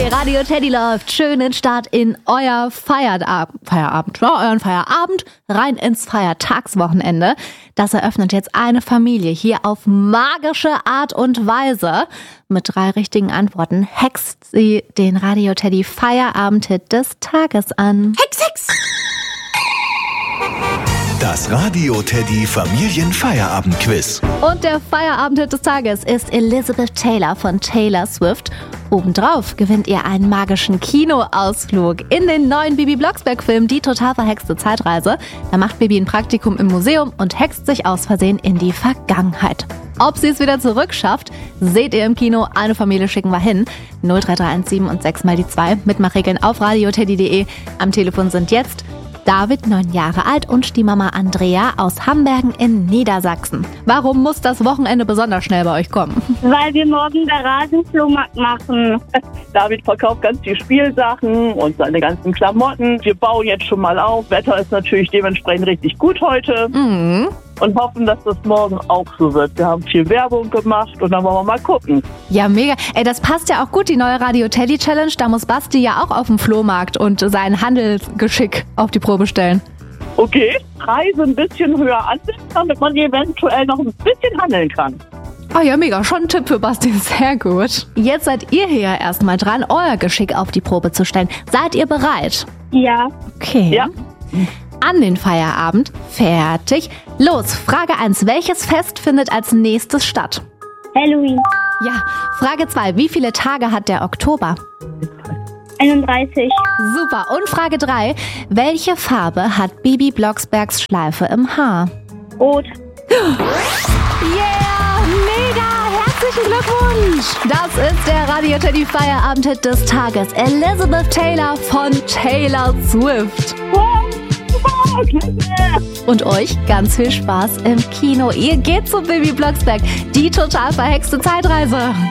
Radio Teddy läuft. Schönen Start in euren Feierabend, rein ins Feiertagswochenende. Das eröffnet jetzt eine Familie hier auf magische Art und Weise. Mit 3 richtigen Antworten hext sie den Radio Teddy Feierabend-Hit des Tages an. Hex, Hex! Das Radio Teddy Familienfeierabend-Quiz. Und der Feierabend-Hit des Tages ist Elizabeth Taylor von Taylor Swift. Obendrauf gewinnt ihr einen magischen Kinoausflug in den neuen Bibi Blocksberg-Film Die total verhexte Zeitreise. Da macht Bibi ein Praktikum im Museum und hext sich aus Versehen in die Vergangenheit. Ob sie es wieder zurückschafft, seht ihr im Kino. Eine Familie schicken wir hin. 03317 und 6 mal die 2. Mitmachregeln auf radioteddy.de. Am Telefon sind jetzt David, 9 Jahre alt, und die Mama Andrea aus Hambergen in Niedersachsen. Warum muss das Wochenende besonders schnell bei euch kommen? Weil wir morgen Garagenflohmarkt machen. David verkauft ganz viel Spielsachen und seine ganzen Klamotten. Wir bauen jetzt schon mal auf. Wetter ist natürlich dementsprechend richtig gut heute. Und hoffen, dass das morgen auch so wird. Wir haben viel Werbung gemacht und dann wollen wir mal gucken. Ja, mega. Ey, das passt ja auch gut, die neue Radio Teddy Challenge. Da muss Basti ja auch auf dem Flohmarkt und sein Handelsgeschick auf die Probe stellen. Okay, Preise ein bisschen höher ansetzen, damit man eventuell noch ein bisschen handeln kann. Oh ja, mega. Schon ein Tipp für Basti. Sehr gut. Jetzt seid ihr hier erstmal dran, euer Geschick auf die Probe zu stellen. Seid ihr bereit? Ja. Okay. Ja. An den Feierabend. Fertig. Los, Frage 1. Welches Fest findet als nächstes statt? Halloween. Ja. Frage 2. Wie viele Tage hat der Oktober? 31. Super. Und Frage 3. Welche Farbe hat Bibi Blocksbergs Schleife im Haar? Rot. Yeah! Mega! Herzlichen Glückwunsch! Das ist der Radio Teddy Feierabend-Hit des Tages. Elizabeth Taylor von Taylor Swift. Und euch ganz viel Spaß im Kino. Ihr geht zu Bibi Blocksberg, die total verhexte Zeitreise.